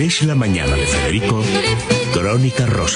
Es la mañana de Federico, Crónica Rosa.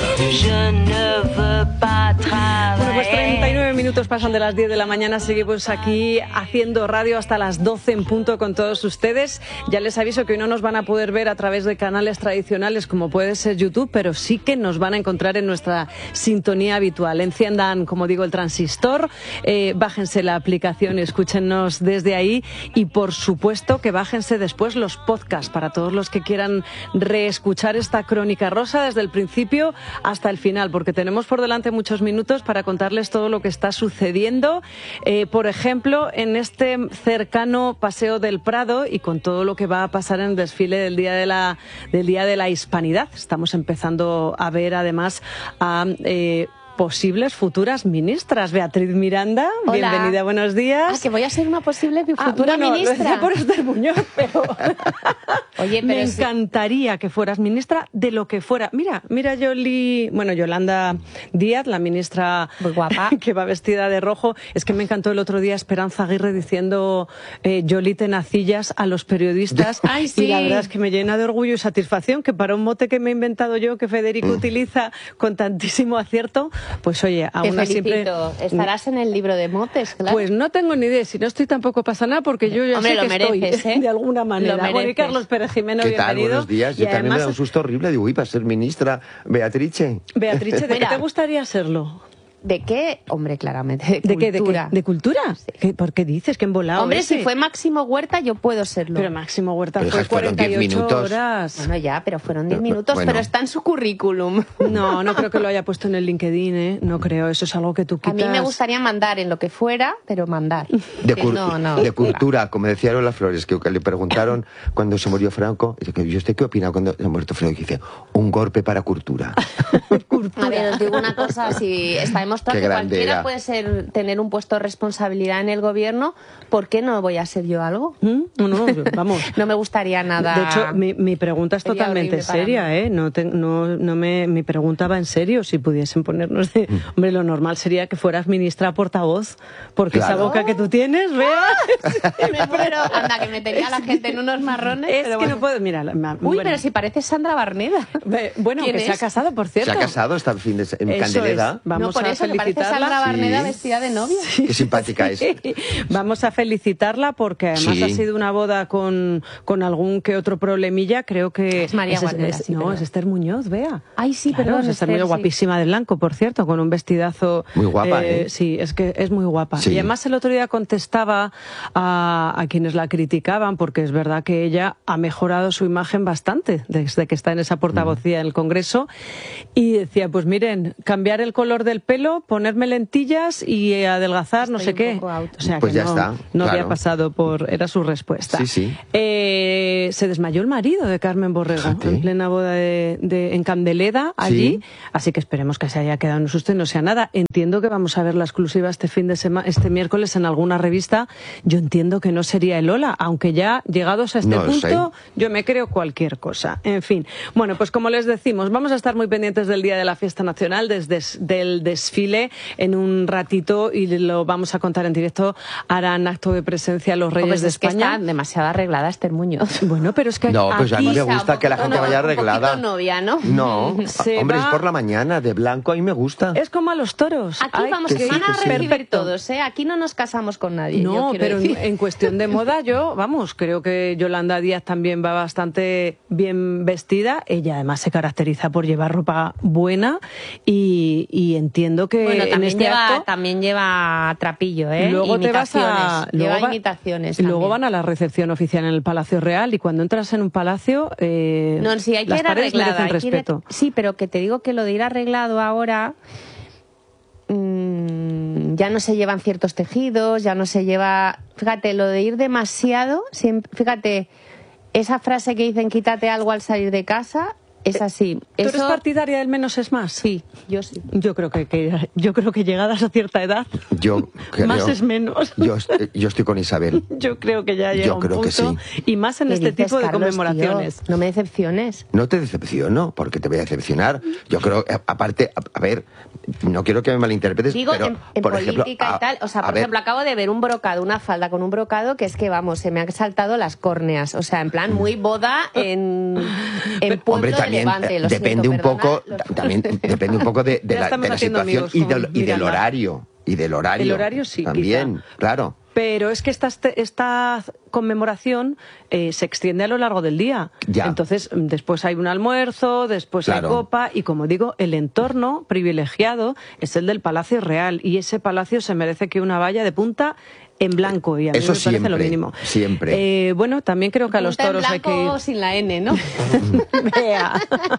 Bueno, pues 39 minutos pasan de las 10 de la mañana. Seguimos aquí haciendo radio hasta las 12 en punto con todos ustedes. Ya les aviso que hoy no nos van a poder ver a través de canales tradicionales como puede ser YouTube, pero sí que nos van a encontrar en nuestra sintonía habitual. Enciendan, como digo, el transistor, bájense la aplicación y escúchenos desde ahí. Y por supuesto que bájense después los podcasts para todos los que quieran reescuchar esta Crónica Rosa desde el principio hasta el final, porque tenemos por delante muchos minutos para contarles todo lo que está sucediendo, por ejemplo, en este cercano Paseo del Prado y con todo lo que va a pasar en el desfile del Día de la Hispanidad. Estamos empezando a ver además a posibles futuras ministras. Beatriz Miranda, hola. Bienvenida, buenos días. Que voy a ser una posible futura bueno, ministra. Lo decía por Esther Muñoz, pero, Oye, pero me encantaría que fueras ministra de lo que fuera. Mira Yolanda Díaz, la ministra muy guapa, que va vestida de rojo. Es que me encantó el otro día Esperanza Aguirre diciendo Yoli tenacillas a los periodistas. Ay, sí. Y la verdad es que me llena de orgullo y satisfacción que para un mote que me he inventado yo, que Federico utiliza con tantísimo acierto, pues oye, aún así siempre... Estarás en el libro de motes, claro. Pues no tengo ni idea, si no estoy tampoco pasa nada, porque yo ya sé que mereces, estoy, de alguna manera. Bueno, y Carlos Pérez Jimeno, ¿qué tal? bienvenido. Buenos días. Yo también me da un susto horrible. Digo, uy, para ser ministra, Beatrice. Beatrice, ¿de qué te gustaría serlo? ¿De qué? Hombre, claramente, de cultura. ¿De cultura? Sí. ¿Por qué dices? ¿Qué embolado? Hombre, si fue Máximo Huerta, yo puedo serlo. Pero Máximo Huerta pero fue 48 horas. Bueno, ya, pero fueron 10 minutos, bueno. pero está en su currículum. No creo que lo haya puesto en el LinkedIn, ¿eh? No creo, eso es algo que tú quitas. A mí me gustaría mandar en lo que fuera, pero mandar. De cultura, como decía Lola Flores, que le preguntaron cuando se murió Franco, ¿y usted qué opina cuando se ha muerto Franco? Y dice, un golpe para cultura. A ver, os digo una cosa, si está demostrado que cualquiera puede tener un puesto de responsabilidad en el gobierno, ¿por qué no voy a ser yo algo? No, vamos. No me gustaría nada. De hecho, mi pregunta es totalmente seria, ¿eh? Mi pregunta va en serio. Si pudiesen ponernos de... Hombre, lo normal sería que fueras ministra portavoz, porque claro. Esa boca que tú tienes, vea... Me muero. Anda, que metería a la gente en unos marrones. Es que no puedo... Mira, pero si parece Sandra Barneda. Bueno, que se ha casado, por cierto. Se ha casado esta fin de en Candeleda. Vamos por a eso, felicitarla. que parece Sandra Barneda vestida de novia. Qué simpática es. Vamos a felicitarla porque además ha sido una boda con algún que otro problemilla. Creo que es María Guardiola. Es Esther Muñoz, vea. Ay, sí, claro, perdón. Es Esther Muñoz, guapísima de blanco, por cierto, con un vestidazo. Muy guapa, Sí, es que es muy guapa. Sí. Y además el otro día contestaba a quienes la criticaban, porque es verdad que ella ha mejorado su imagen bastante desde que está en esa portavocía en el Congreso. Y decía, pues miren, cambiar el color del pelo, ponerme lentillas y adelgazar, no sé qué. O sea, pues que ya está, no claro. había pasado por... Era su respuesta. Sí. Se desmayó el marido de Carmen Borrego. Fíjate. En plena boda en Candeleda, allí. Sí. Así que esperemos que se haya quedado en un susto y no sea nada. Entiendo que vamos a ver la exclusiva este miércoles en alguna revista. Yo entiendo que no sería el Lola, aunque ya llegados a este punto, yo me creo cualquier cosa. En fin. Bueno, pues como les decimos, vamos a estar muy pendientes del día de la fiesta nacional, del desfile en un ratito, y lo vamos a contar en directo. Harán acto de presencia los Reyes de España. Que está demasiado arreglada Esther Muñoz. Bueno, pero es que no, pues a mí me aquí, gusta que la gente vaya arreglada. Un novia, ¿no? No, hombre, es por la mañana, de blanco, a mí me gusta. Es como a los toros. Aquí vamos, que van a recibir todos, ¿eh? Aquí no nos casamos con nadie. No, pero en cuestión de moda, creo que Yolanda Díaz también va bastante bien vestida. Ella además se caracteriza por llevar ropa buena y entiendo que también lleva trapillo, ¿eh? Luego imitaciones. Luego van a la recepción oficial en el Palacio Real, y cuando entras en un palacio, no, sí, hay que las ir paredes arreglada, merecen respeto. Sí, pero que te digo que lo de ir arreglado ahora ya no se llevan ciertos tejidos, ya no se lleva... Fíjate, lo de ir demasiado, fíjate, esa frase que dicen quítate algo al salir de casa... Es así. ¿Tú eres partidaria del menos es más? Sí, yo sí. Yo creo que llegadas a cierta edad, más es menos. Yo estoy con Isabel. Yo creo que ya llega un punto. Que sí. Y más en este tipo de conmemoraciones. Tío, no me decepciones. No te decepciono, porque te voy a decepcionar. Yo creo, aparte, a ver, no quiero que me malinterpretes, digo, pero en por política ejemplo, y tal, o sea, por ejemplo, acabo de ver un brocado, una falda con un brocado que es que, vamos, se me han saltado las córneas, o sea, en plan muy boda en en Pueblo Hombre, de también Levante, lo depende siento, un poco, perdona, también depende un poco de Ya la estamos haciendo situación amigos y con del Miranda. horario. Y del horario. El horario sí, también, quizá. claro. Pero es que esta conmemoración se extiende a lo largo del día. Ya. Entonces, después hay un almuerzo, después hay copa, y como digo, el entorno privilegiado es el del Palacio Real, y ese palacio se merece que una valla de punta en blanco, y a mí Eso me parece siempre, lo mínimo. siempre. Bueno, también creo que a los punta en toros hay que blanco ir. sin la N, ¿no? Vea.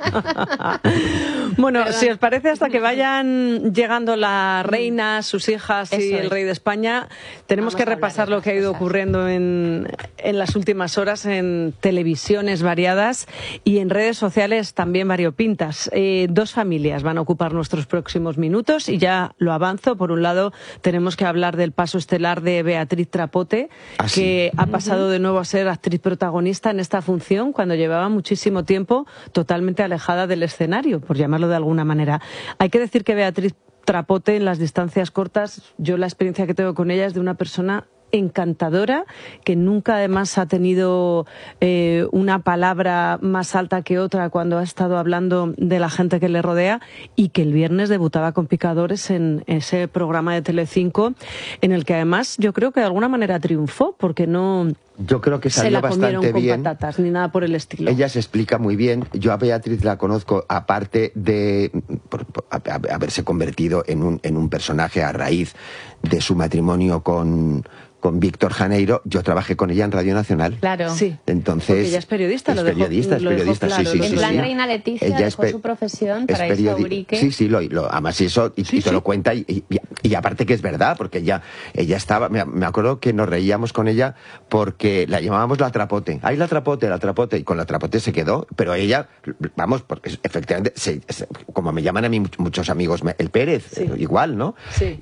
Bueno, Perdón. si os parece, hasta que vayan llegando la reina, sus hijas y Eso el es. rey de España, tenemos Vamos que a hablar repasar de lo que ha ido otras cosas. ocurriendo en las últimas horas en televisiones variadas y en redes sociales también variopintas. Dos familias van a ocupar nuestros próximos minutos y ya lo avanzo. Por un lado, tenemos que hablar del paso estelar de Beatriz Trapote, que ha pasado de nuevo a ser actriz protagonista en esta función cuando llevaba muchísimo tiempo totalmente alejada del escenario, por llamarlo de alguna manera. Hay que decir que Beatriz Trapote, en las distancias cortas, yo la experiencia que tengo con ella es de una persona encantadora, que nunca además ha tenido una palabra más alta que otra cuando ha estado hablando de la gente que le rodea, y que el viernes debutaba con Picadores en ese programa de Telecinco, en el que además yo creo que de alguna manera triunfó, porque no Yo creo que se salió la comieron bastante con bien. patatas ni nada por el estilo. Ella se explica muy bien. Yo a Beatriz la conozco, aparte de haberse convertido en un personaje a raíz de su matrimonio con Víctor Janeiro. Yo trabajé con ella en Radio Nacional. Claro. Sí. Entonces, Porque ella es periodista, es lo dejó- periodista, lo dejó claro, sí, sí, lo En sí, plan sí. Reina Leticia Ella dejó es su profesión es para irse a periodi- Urique. Sí, además eso, y te lo cuenta, y aparte que es verdad, porque ella estaba, me acuerdo que nos reíamos con ella porque la llamábamos la Trapote. ¡Ay, la Trapote, la Trapote! Y con la Trapote se quedó, pero ella, vamos, porque efectivamente, como me llaman a mí muchos amigos, el Pérez, Sí. igual, ¿no? Sí.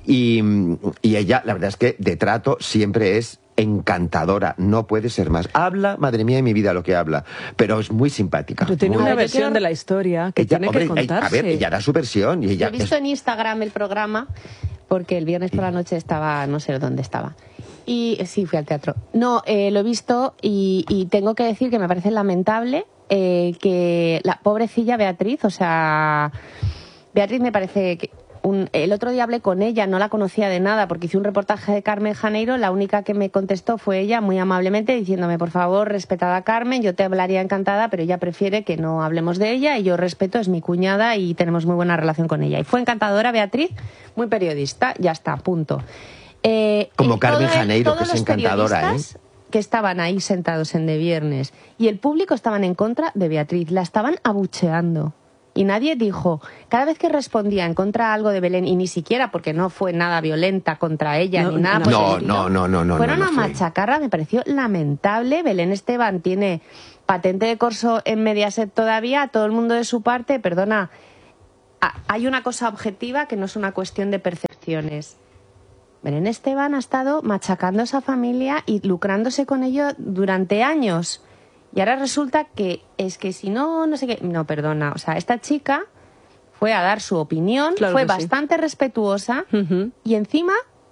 Y ella, la verdad es que de trato siempre es encantadora, no puede ser más. Habla, madre mía de mi vida lo que habla, pero es muy simpática. Pero tiene Muy- una yo versión quiero- de la historia que ella, tiene hombre, que contarse. a ver, ella da su versión y Yo ella he visto en Instagram el programa porque el viernes por la noche estaba, no sé dónde estaba. Y sí, fui al teatro. No, lo he visto y tengo que decir que me parece lamentable que la pobrecilla Beatriz, o sea, Beatriz me parece que el otro día hablé con ella, no la conocía de nada porque hice un reportaje de Carmen Janeiro, la única que me contestó fue ella muy amablemente diciéndome, por favor, respetad a Carmen, yo te hablaría encantada, pero ella prefiere que no hablemos de ella y yo respeto, es mi cuñada y tenemos muy buena relación con ella. Y fue encantadora Beatriz, muy periodista, ya está, punto. Como Carmen Janeiro, que todos es los encantadora, periodistas que estaban ahí sentados en De Viernes y el público estaban en contra de Beatriz, la estaban abucheando. Y nadie dijo, cada vez que respondía en contra de algo de Belén, y ni siquiera porque no fue nada violenta contra ella No, ni nada no, por el no, estilo, no, fueron no a fue. machacarla, me pareció lamentable. Belén Esteban tiene patente de corso en Mediaset todavía, todo el mundo de su parte, perdona, hay una cosa objetiva que no es una cuestión de percepciones. Belén Esteban ha estado machacando a esa familia y lucrándose con ello durante años. Y ahora resulta que es que si no, no sé qué... No, perdona. O sea, esta chica fue a dar su opinión, Claro fue que sí. bastante respetuosa Ujú. y encima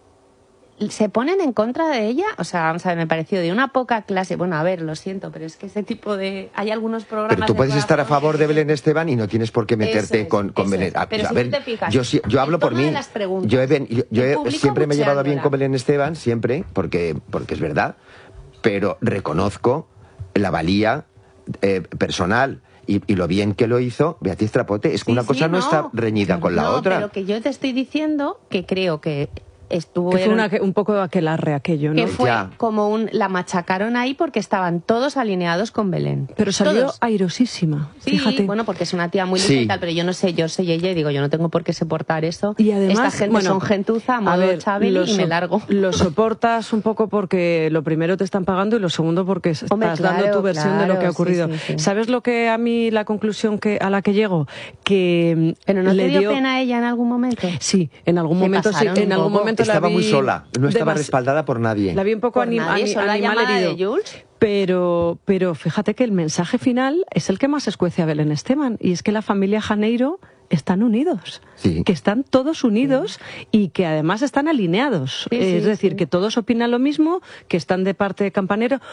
se ponen en contra de ella. O sea, vamos a ver, me pareció de una poca clase. Bueno, a ver, lo siento, pero es que ese tipo de... Hay algunos programas... Pero tú de puedes estar a Vodafone favor de que- Belén Esteban y no tienes por qué meterte Eso es, con eso Belén. es. A Pero si ver, tú te fijas, yo hablo el por tono mí. de las preguntas, Yo el público siempre me he llevado bien abucheándola. con Belén Esteban, siempre, porque es verdad, pero reconozco la valía personal y lo bien que lo hizo Beatriz Trapote. Es que Sí, una sí, cosa no está reñida con la No, otra. pero que yo te estoy diciendo que creo que estuvo... Que fue un poco aquelarre aquello, ¿no? que fue Ya. como la machacaron ahí porque estaban todos alineados con Belén. Pero salió Todos. airosísima, Sí, fíjate. bueno, porque es una tía muy lista Sí. y tal, pero yo no sé, yo soy ella y digo, yo no tengo por qué soportar eso. Y además, esta gente bueno, son gentuza, a modo ver, Chabeli y me so- largo. Lo soportas un poco porque lo primero te están pagando y lo segundo porque estás Hombre, dando claro, tu versión de lo que ha claro, sí, ocurrido. sí, sí. ¿Sabes lo que a mí, la conclusión a la que llego? Que Pero no le te dio dio pena ella en algún momento. Sí, en algún Se momento sí, pasaron en un algún poco. momento Estaba la vi muy sola, no estaba demas- respaldada por nadie. La vi un poco Por nadie, solo la animal llamada de herido. Jules. Pero fíjate que el mensaje final es el que más escuece a Belén Esteban, y es que la familia Janeiro están unidos, Sí. que están todos unidos y que además están alineados. Sí, sí, es decir, sí. que todos opinan lo mismo, que están de parte de Campanero.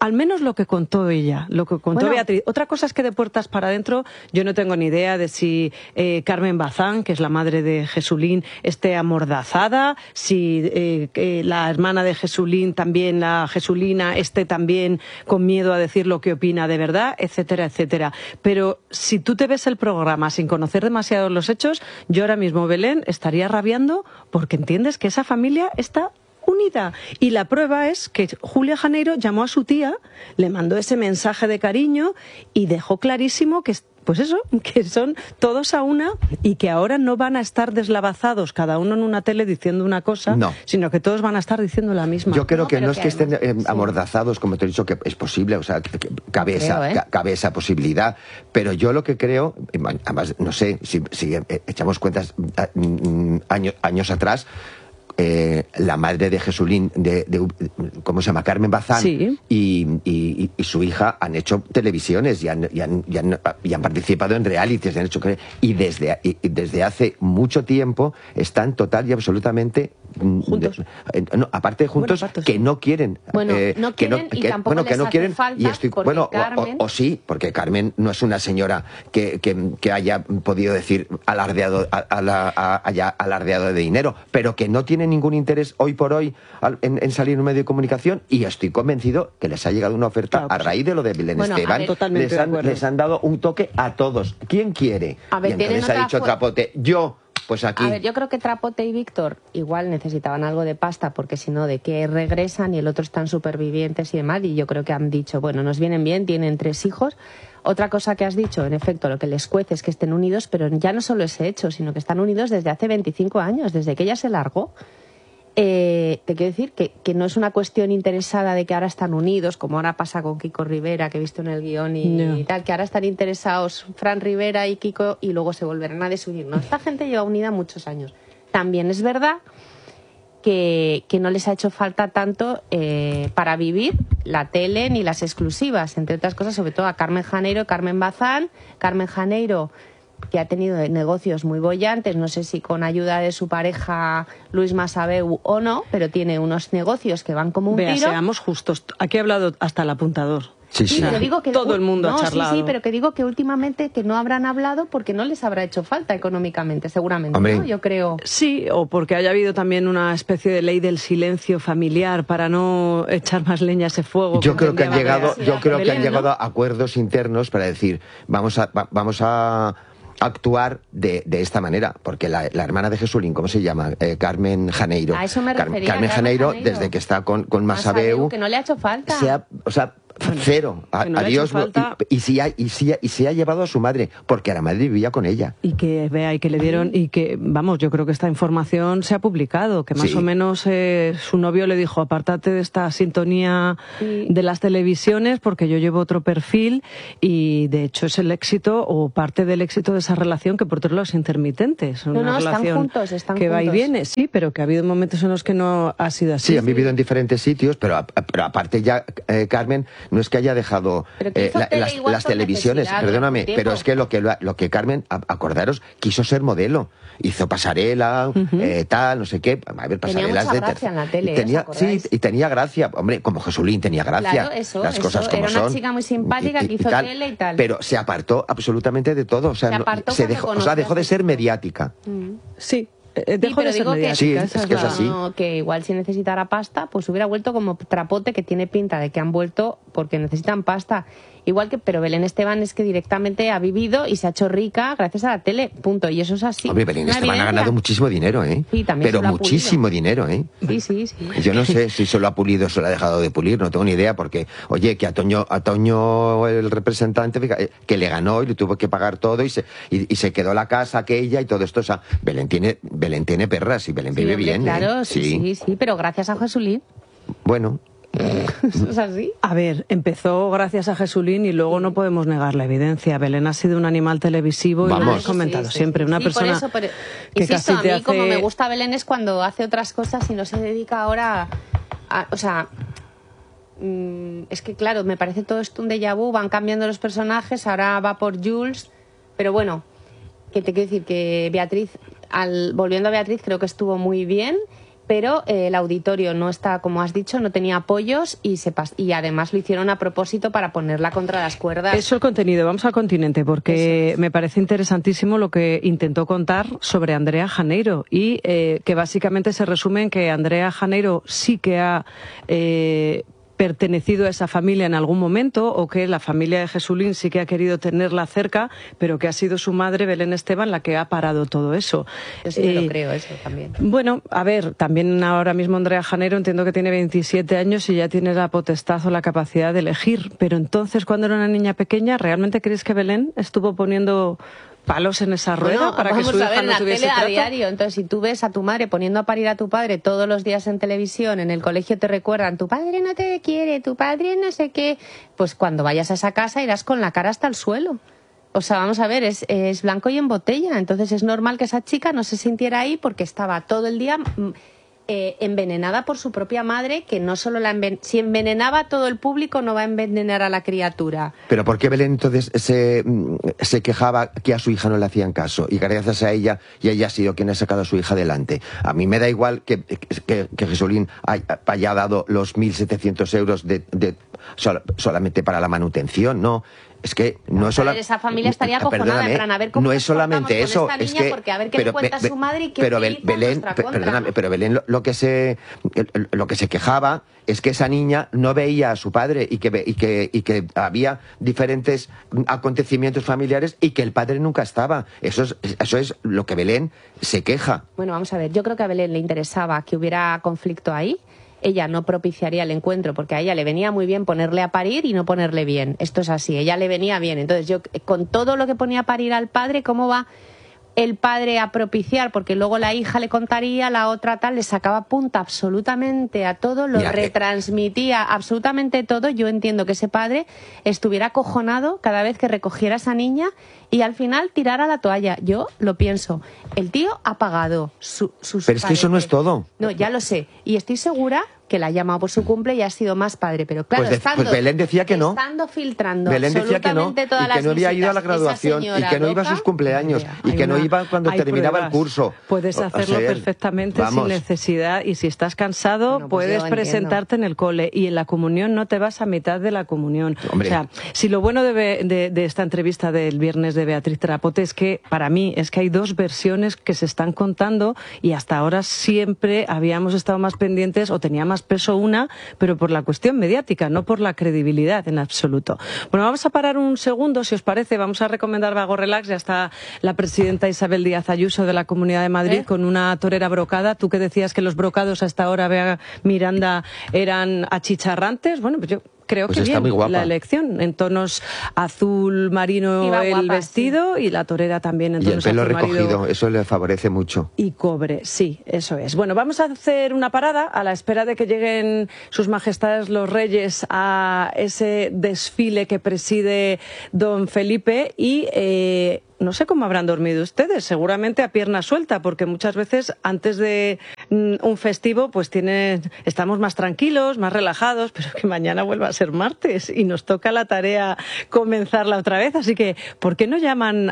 al menos lo que contó ella, lo que contó Beatriz. Otra cosa es que de puertas para adentro yo no tengo ni idea de si Carmen Bazán, que es la madre de Jesulín, esté amordazada, si la hermana de Jesulín también, la Jesulina, esté también con miedo a decir lo que opina de verdad, etcétera, etcétera. Pero si tú te ves el programa sin conocer demasiado los hechos, yo ahora mismo, Belén, estaría rabiando porque entiendes que esa familia está unida. Y la prueba es que Julia Janeiro llamó a su tía, le mandó ese mensaje de cariño y dejó clarísimo que, pues eso, que son todos a una y que ahora no van a estar deslavazados cada uno en una tele diciendo una cosa, sino que todos van a estar diciendo la misma. Yo creo que no es que estén amordazados, como te he dicho, que es posible, o sea, que cabe esa posibilidad, pero yo lo que creo, además, no sé, si echamos cuentas años atrás, la madre de Jesulín, ¿cómo se llama? Carmen Bazán, y su hija han hecho televisiones y han participado en realities, y desde hace mucho tiempo están total y absolutamente juntos. Aparte de juntos, que no quieren. Que no quieren falta, y estoy, Carmen... sí, porque Carmen no es una señora que haya podido decir alardeado de dinero, pero que no tiene ningún interés hoy por hoy en salir en un medio de comunicación, y estoy convencido que les ha llegado una oferta a raíz de lo de Belén Esteban. Les han dado un toque a todos. ¿Quién quiere? Y entonces ha dicho Trapote, yo... Pues aquí. A ver, yo creo que Trapote y Víctor igual necesitaban algo de pasta, porque si no, ¿de qué regresan? Y el otro están supervivientes y demás, y yo creo que han dicho, bueno, nos vienen bien, tienen 3 hijos. Otra cosa que has dicho, en efecto, lo que les cuece es que estén unidos, pero ya no solo ese hecho, sino que están unidos desde hace 25 años, desde que ella se largó. Te quiero decir que no es una cuestión interesada de que ahora están unidos, como ahora pasa con Kiko Rivera, que he visto en el guión y tal, que ahora están interesados Fran Rivera y Kiko y luego se volverán a desunir. No, esta gente lleva unida muchos años. También es verdad que no les ha hecho falta tanto para vivir la tele ni las exclusivas, entre otras cosas, sobre todo a Carmen Janeiro y Carmen Bazán. Carmen Janeiro, que ha tenido negocios muy bollantes, no sé si con ayuda de su pareja Luis Masabeu o no, pero tiene unos negocios que van como un tiro. Seamos justos, aquí ha hablado hasta el apuntador. Sí. Pero digo que todo el mundo ha charlado. Sí, pero que digo que últimamente que no habrán hablado porque no les habrá hecho falta económicamente, seguramente, ¿no? Yo creo. Sí, o porque haya habido también una especie de ley del silencio familiar para no echar más leña a ese fuego. Yo creo que han llegado a acuerdos internos para decir, vamos a actuar de esta manera, porque la hermana de Jesulín, ¿cómo se llama? Carmen Janeiro. A eso me refería. Carmen Janeiro, desde que está con Masabeu, que no le ha hecho falta. Cero. Adiós. Y se ha llevado a su madre, porque la madre vivía con ella. Y que vea, y que le dieron, y que, vamos, yo creo que esta información se ha publicado, que más o menos su novio le dijo, apártate de esta sintonía de las televisiones, porque yo llevo otro perfil, y de hecho es el éxito, o parte del éxito de esa relación, que por otro lado es intermitente. Es una relación que va y viene, sí, pero que ha habido momentos en los que no ha sido así. Sí, han vivido en diferentes sitios, pero aparte ya, Carmen, no es que haya dejado las televisiones, perdóname, pero es que lo que Carmen, acordaros, quiso ser modelo. Hizo pasarela, tal, no sé qué. A ver, pasarelas tenía mucha gracia en la tele, y tenía gracia. Hombre, como Jesulín tenía gracia. Claro, las cosas como son. Era una chica muy simpática que hizo tele y tal. Pero se apartó absolutamente de todo. O sea, dejó de ser mediática. Sí. Dejó de ser mediática. Es que es así. Que igual si necesitara pasta, pues hubiera vuelto como Trapote, que tiene pinta de que han vuelto porque necesitan pasta. Igual que, pero Belén Esteban es que directamente ha vivido y se ha hecho rica gracias a la tele, punto. Y eso es así. Hombre, Belén Esteban ha ganado muchísimo dinero, ¿eh? Sí, también. Pero muchísimo dinero, ¿eh? Sí. Yo no sé si se lo ha pulido o se lo ha dejado de pulir, no tengo ni idea, porque, oye, que a Toño el representante, que le ganó y le tuvo que pagar todo y se quedó la casa aquella y todo esto. O sea, Belén tiene perras y Belén vive bien. Claro, sí, pero gracias a Jesulín. Bueno. ¿Es así? A ver, empezó gracias a Jesulín y luego no podemos negar la evidencia. Belén ha sido un animal televisivo y lo hemos comentado siempre. Una persona por eso, que insisto, casi a mí como me gusta Belén es cuando hace otras cosas y no se dedica ahora o sea, es que claro, me parece todo esto un déjà vu, van cambiando los personajes, ahora va por Jules, pero bueno, que te quiero decir que Beatriz, volviendo a Beatriz, creo que estuvo muy bien. pero el auditorio no está, como has dicho, no tenía apoyos y además lo hicieron a propósito para ponerla contra las cuerdas. Eso el contenido. Vamos al continente, porque me parece interesantísimo lo que intentó contar sobre Andrea Janeiro y que básicamente se resume en que Andrea Janeiro sí que ha pertenecido a esa familia en algún momento, o que la familia de Jesulín sí que ha querido tenerla cerca, pero que ha sido su madre, Belén Esteban, la que ha parado todo eso. Yo sí me lo creo, eso también. Bueno, a ver, también ahora mismo Andrea Janeiro entiendo que tiene 27 años y ya tiene la potestad o la capacidad de elegir, pero entonces, cuando era una niña pequeña, ¿realmente crees que Belén estuvo poniendo palos en esa rueda para que su hija no tuviese trato? A diario. Entonces, si tú ves a tu madre poniendo a parir a tu padre todos los días en televisión, en el colegio te recuerdan, tu padre no te quiere, tu padre no sé qué, pues cuando vayas a esa casa irás con la cara hasta el suelo. O sea, vamos a ver, es blanco y en botella. Entonces es normal que esa chica no se sintiera ahí porque estaba todo el día envenenada por su propia madre, que no solo si envenenaba a todo el público, no va a envenenar a la criatura. Pero ¿por qué Belén entonces se quejaba que a su hija no le hacían caso? Y gracias a ella, y ella ha sido quien ha sacado a su hija adelante. A mí me da igual que Jesulín haya dado los 1.700 euros solamente para la manutención, ¿no. Es que no es solamente... Esa familia estaría acojonada, en plan, a ver cómo no es solamente eso, es que... Porque a ver qué le cuenta su madre y qué Belén, perdóname, pero Belén lo que se quejaba es que esa niña no veía a su padre y que había diferentes acontecimientos familiares y que el padre nunca estaba. Eso es lo que Belén se queja. Bueno, vamos a ver, yo creo que a Belén le interesaba que hubiera conflicto ahí. Ella no propiciaría el encuentro porque a ella le venía muy bien ponerle a parir y no ponerle bien. Esto es así, ella le venía bien. Entonces yo, con todo lo que ponía a parir al padre, ¿cómo va el padre a propiciar? Porque luego la hija le contaría, la otra tal, le sacaba punta absolutamente a todo, lo retransmitía absolutamente todo. Yo entiendo que ese padre estuviera acojonado cada vez que recogiera a esa niña y al final tirara la toalla. Yo lo pienso. El tío ha pagado sus Pero es que eso no es todo. No, ya lo sé. Y estoy segura que la ha llamado por su cumple y ha sido más padre, pero claro, pues Belén decía que no. Estando filtrando Belén decía que no, y que no había ido a la graduación, y que no iba a sus cumpleaños, y que no iba cuando terminaba el curso. Puedes hacerlo perfectamente sin necesidad, y si estás cansado, pues puedes presentarte en el cole, y en la comunión no te vas a mitad de la comunión. Hombre. O sea, si lo bueno de esta entrevista del viernes de Beatriz Terapote es que, para mí, es que hay dos versiones que se están contando, y hasta ahora siempre habíamos estado más pendientes, o tenía más peso una, pero por la cuestión mediática, no por la credibilidad en absoluto. Bueno, vamos a parar un segundo, si os parece, vamos a recomendar Vago Relax. Ya está la presidenta Isabel Díaz Ayuso de la Comunidad de Madrid con una torera brocada. Tú que decías que los brocados hasta ahora, Bea Miranda, eran achicharrantes. Bueno, pues yo creo que bien la elección, en tonos azul marino el vestido, y la torera también en tonos azul marino. Y el pelo recogido, eso le favorece mucho. Y cobre, sí, eso es. Bueno, vamos a hacer una parada a la espera de que lleguen sus majestades los reyes a ese desfile que preside don Felipe y... no sé cómo habrán dormido ustedes, seguramente a pierna suelta, porque muchas veces antes de un festivo pues estamos más tranquilos, más relajados, pero que mañana vuelva a ser martes y nos toca la tarea comenzarla otra vez. Así que, ¿por qué no llaman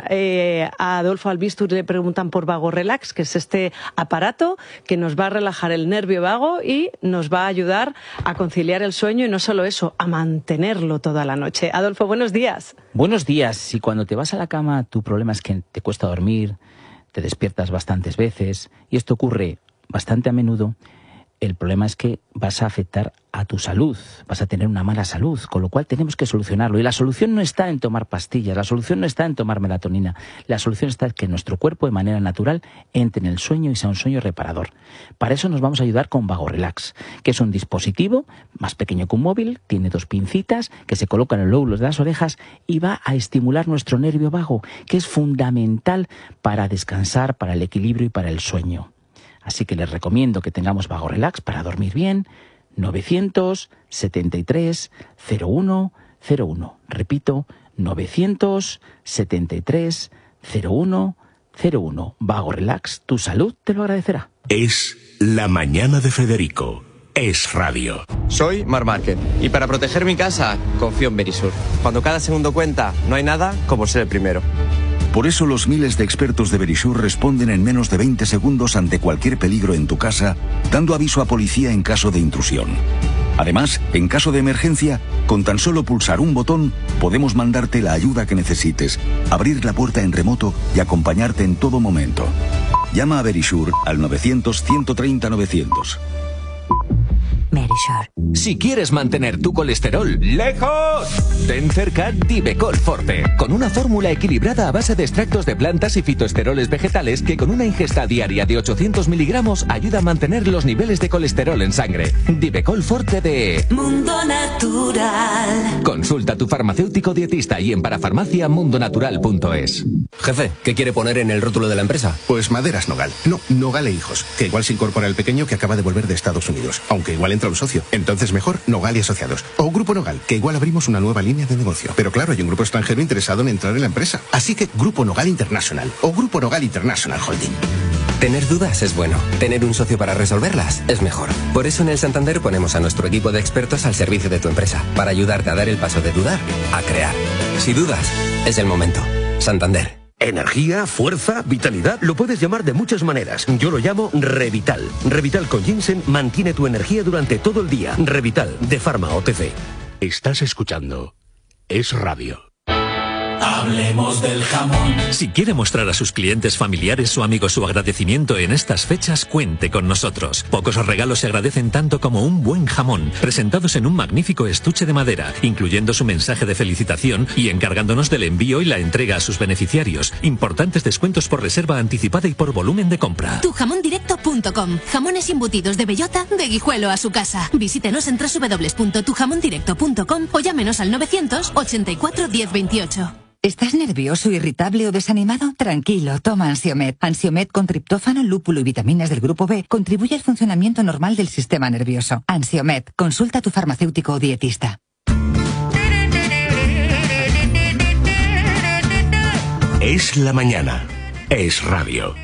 a Adolfo Albistur y le preguntan por Vago Relax, que es este aparato que nos va a relajar el nervio vago y nos va a ayudar a conciliar el sueño, y no solo eso, a mantenerlo toda la noche? Adolfo, buenos días. Buenos días. Si cuando te vas a la cama tu problema es que te cuesta dormir, te despiertas bastantes veces, y esto ocurre bastante a menudo, el problema es que vas a afectar a tu salud, vas a tener una mala salud, con lo cual tenemos que solucionarlo. Y la solución no está en tomar pastillas, la solución no está en tomar melatonina, la solución está en que nuestro cuerpo de manera natural entre en el sueño y sea un sueño reparador. Para eso nos vamos a ayudar con Vago Relax, que es un dispositivo más pequeño que un móvil, tiene 2 pincitas que se colocan en los lóbulos de las orejas y va a estimular nuestro nervio vago, que es fundamental para descansar, para el equilibrio y para el sueño. Así que les recomiendo que tengamos Vago Relax para dormir bien. 973 01 01. Repito, 973 01 01. Vago Relax, tu salud te lo agradecerá. Es La Mañana de Federico. Es radio. Soy Marc Márquez y para proteger mi casa confío en Berisur. Cuando cada segundo cuenta, no hay nada como ser el primero. Por eso los miles de expertos de Verisure responden en menos de 20 segundos ante cualquier peligro en tu casa, dando aviso a policía en caso de intrusión. Además, en caso de emergencia, con tan solo pulsar un botón, podemos mandarte la ayuda que necesites, abrir la puerta en remoto y acompañarte en todo momento. Llama a Verisure al 900-130-900. Verisure. Si quieres mantener tu colesterol lejos, ten cerca Divecol Forte, con una fórmula equilibrada a base de extractos de plantas y fitoesteroles vegetales que con una ingesta diaria de 800 miligramos ayuda a mantener los niveles de colesterol en sangre. Divecol Forte de Mundo Natural. Consulta a tu farmacéutico dietista y en parafarmaciamundonatural.es. Jefe, ¿qué quiere poner en el rótulo de la empresa? Pues Maderas Nogal. No, Nogal e Hijos, que igual se incorpora el pequeño que acaba de volver de Estados Unidos, aunque igual entra un socio. Entonces mejor Nogal y Asociados. O Grupo Nogal, que igual abrimos una nueva línea de negocio. Pero claro, hay un grupo extranjero interesado en entrar en la empresa. Así que Grupo Nogal International o Grupo Nogal International Holding. Tener dudas es bueno. Tener un socio para resolverlas es mejor. Por eso en el Santander ponemos a nuestro equipo de expertos al servicio de tu empresa, para ayudarte a dar el paso de dudar a crear. Si dudas, es el momento. Santander. Energía, fuerza, vitalidad, lo puedes llamar de muchas maneras. Yo lo llamo Revital. Revital con ginseng mantiene tu energía durante todo el día. Revital, de Pharma OTC. Estás escuchando Es Radio. Hablemos del jamón. Si quiere mostrar a sus clientes, familiares o amigos su agradecimiento en estas fechas, cuente con nosotros. Pocos regalos se agradecen tanto como un buen jamón, presentados en un magnífico estuche de madera, incluyendo su mensaje de felicitación y encargándonos del envío y la entrega a sus beneficiarios. Importantes descuentos por reserva anticipada y por volumen de compra. Tujamondirecto.com. Jamones embutidos de bellota, de Guijuelo a su casa. Visítenos en www.tujamondirecto.com o llámenos al 984 1028. ¿Estás nervioso, irritable o desanimado? Tranquilo, toma Ansiomed. Ansiomed con triptófano, lúpulo y vitaminas del grupo B contribuye al funcionamiento normal del sistema nervioso. Ansiomed, consulta a tu farmacéutico o dietista. Es la mañana. Es Radio.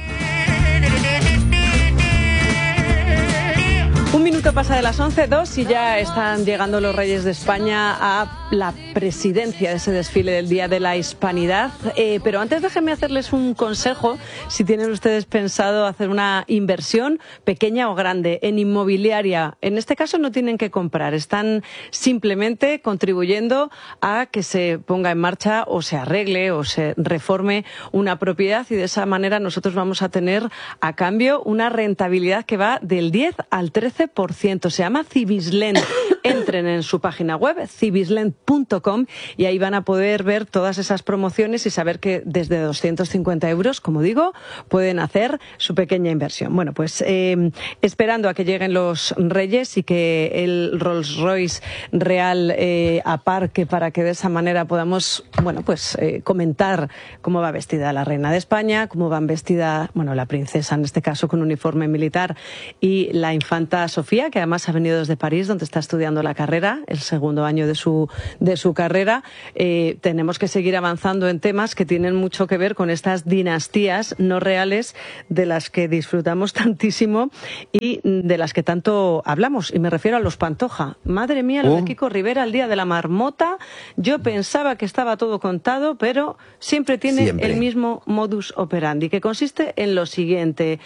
Un minuto pasa de las 11:02 y ya están llegando los Reyes de España a la presidencia de ese desfile del Día de la Hispanidad. Pero antes déjenme hacerles un consejo. Si tienen ustedes pensado hacer una inversión pequeña o grande en inmobiliaria, en este caso no tienen que comprar, están simplemente contribuyendo a que se ponga en marcha o se arregle o se reforme una propiedad, y de esa manera nosotros vamos a tener a cambio una rentabilidad que va del 10 al 13%. Se llama Cibislend. Entren en su página web, cibislend.com, y ahí van a poder ver todas esas promociones y saber que desde 250 euros, como digo, pueden hacer su pequeña inversión. Bueno, pues esperando a que lleguen los Reyes y que el Rolls Royce Real aparque, para que de esa manera podamos, bueno, pues comentar cómo va vestida la reina de España, cómo van vestida, bueno, la princesa en este caso con uniforme militar, y la infanta Sofía, que además ha venido desde París, donde está estudiando la carrera, el segundo año de su carrera. Tenemos que seguir avanzando en temas que tienen mucho que ver con estas dinastías no reales de las que disfrutamos tantísimo y de las que tanto hablamos. Y me refiero a los Pantoja. Madre mía, lo de Kiko Rivera, el día de la marmota. Yo pensaba que estaba todo contado, pero siempre tiene el mismo modus operandi, que consiste en lo siguiente.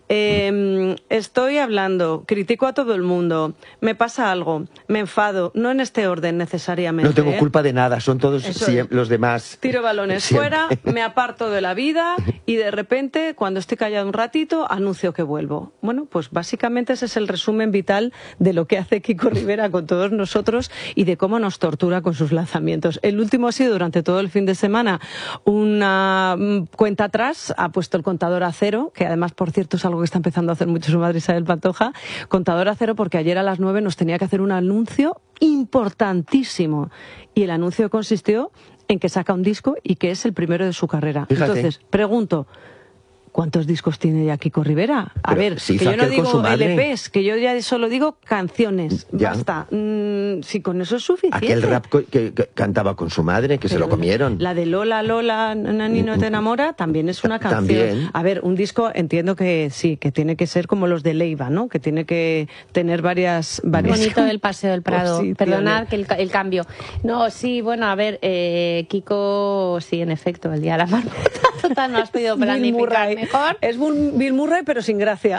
Estoy hablando, critico a todo el mundo, me pasa algo, me enfado, no en este orden necesariamente. No tengo culpa de nada, son todos los demás. Tiro balones fuera, me aparto de la vida y de repente, cuando estoy callado un ratito, anuncio que vuelvo. Bueno, pues básicamente ese es el resumen vital de lo que hace Kiko Rivera con todos nosotros y de cómo nos tortura con sus lanzamientos. El último ha sido durante todo el fin de semana una cuenta atrás, ha puesto el contador a cero, que además, por cierto, es algo que está empezando a hacer mucho su madre Isabel Pantoja, contador a cero, porque ayer a las 9 nos tenía que hacer un anuncio importantísimo, y el anuncio consistió en que saca un disco y que es el primero de su carrera. Fíjate. Entonces, pregunto, ¿cuántos discos tiene ya Kiko Rivera? A ver, que yo no digo LPs, que yo ya solo digo canciones. Ya. Basta. Si con eso es suficiente. Aquel rap que cantaba con su madre, que se lo comieron. La de Lola, Lola, Nani no te enamora, también es una canción. También. A ver, un disco, entiendo que sí, que tiene que ser como los de Leiva, ¿no? Que tiene que tener varias... Bonito del Paseo del Prado. Sí, perdonad que el cambio. No, sí, bueno, a ver, Kiko, sí, en efecto, el día de la marmota. Total, no has podido planificar mejor. Es Bill Murray, pero sin gracia.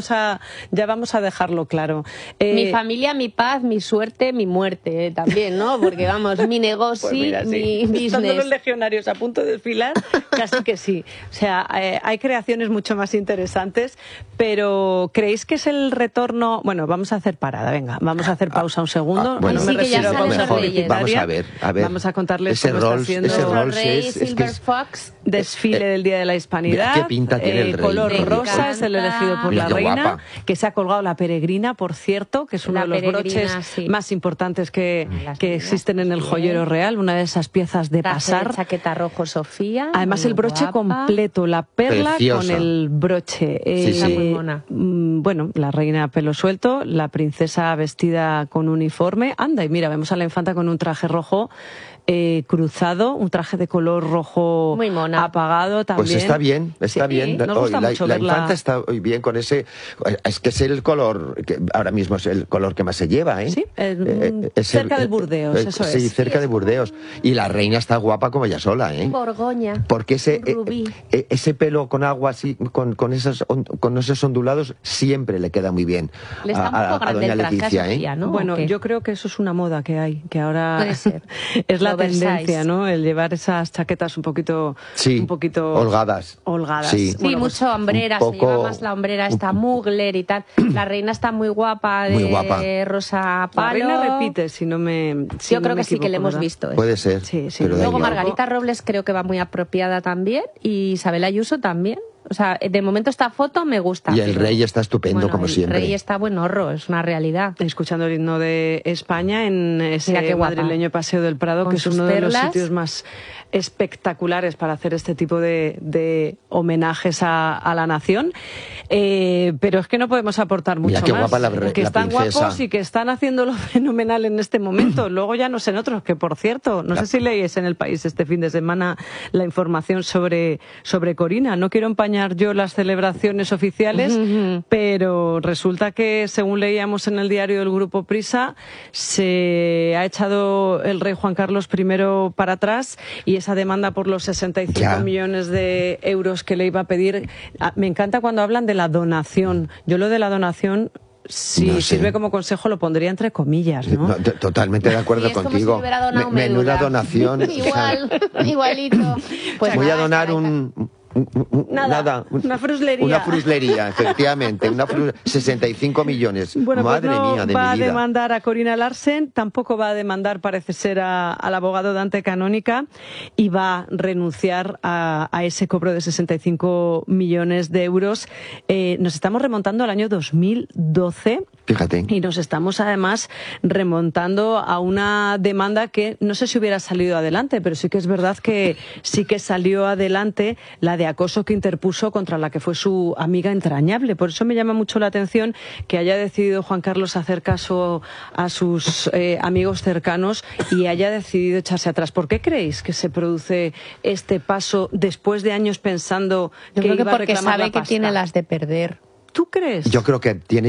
Ya vamos a dejarlo claro. Mi familia, mi paz, mi suerte, mi muerte también, ¿no? Porque vamos, mi negocio, pues mira, mi business. Estando los legionarios a punto de desfilar, casi que sí. O sea, hay creaciones mucho más interesantes, pero ¿creéis que es el retorno? Bueno, vamos a hacer parada, venga, vamos a hacer pausa un segundo. Bueno, no me refiero a pausa publicitaria. Vamos a ver. Vamos a contarles cómo está haciendo Silver Fox. Desfile del Día de la Hispanidad. ¿Qué pinta tiene el rey? Color rosa es el elegido por la reina, guapa. que se ha colgado la peregrina, por cierto, que es uno de los broches más importantes que existen en el joyero real, una de esas piezas de pasar. Chaqueta rojo Sofía. Además el broche completo, la perla preciosa, con el broche. Muy mona. Bueno, la reina pelo suelto, la princesa vestida con uniforme. Anda, y mira, vemos a la infanta con un traje rojo cruzado, un traje de color rojo muy mona, apagado también. Pues está bien, está bien. Nos gusta mucho la verla. infanta está muy bien con ese. Es que es el color, que ahora mismo es el color que más se lleva, ¿eh? Sí, cerca del Burdeos, eso es. Sí, cerca de Burdeos. Y la reina está guapa como ella sola, ¿eh? Borgoña. Porque ese pelo con agua así, con esos ondulados, siempre le queda muy bien le está a doña Leticia, Sofía, ¿no? Bueno, yo creo que eso es una moda que hay, que ahora puede ser. Es la tendencia, ¿no? El llevar esas chaquetas un poquito holgadas. Sí, bueno, pues, mucho hombrera, se lleva más la hombrera esta Mugler y tal. La reina está muy guapa, de rosa palo. La reina repite, si no me yo creo que sí que le hemos visto. Puede ser. Sí. Luego Margarita Robles creo que va muy apropiada también y Isabel Ayuso también. O sea, de momento esta foto me gusta. Y el rey está estupendo, como siempre. El rey está buen horro, es una realidad. Escuchando el himno de España en ese madrileño Paseo del Prado, que es uno de los sitios más espectaculares para hacer este tipo de homenajes a la nación. Pero es que no podemos aportar mucho qué más. Guapa que están princesa. Guapos y que están haciéndolo fenomenal en este momento. Luego ya no sé en otros, que por cierto, no sé si leéis en El País este fin de semana la información sobre Corina. No quiero empañar yo las celebraciones oficiales, pero resulta que, según leíamos en el diario del Grupo Prisa, se ha echado el rey Juan Carlos I para atrás y esa demanda por los 65 millones de euros que le iba a pedir. Me encanta cuando hablan de la donación. Yo lo de la donación, si sirve como consejo, lo pondría entre comillas, ¿no? Totalmente de acuerdo contigo. Como si hubiera donado menuda donación. Igualito. Pues voy a donar una fruslería. Una fruslería, efectivamente. 65 millones. Bueno, Madre pues no mía de va mi vida. a demandar a Corina Larsen, tampoco va a demandar, parece ser, al abogado Dante Canónica, y va a renunciar a ese cobro de 65 millones de euros. Nos estamos remontando al año 2012. Fíjate. Y nos estamos además remontando a una demanda que no sé si hubiera salido adelante, pero sí que es verdad que sí que salió adelante la de acoso que interpuso contra la que fue su amiga entrañable. Por eso me llama mucho la atención que haya decidido Juan Carlos hacer caso a sus amigos cercanos y haya decidido echarse atrás. ¿Por qué creéis que se produce este paso después de años pensando que iba a reclamar la pasta? Yo creo que porque sabe que tiene las de perder. ¿Tú crees? Yo creo que tiene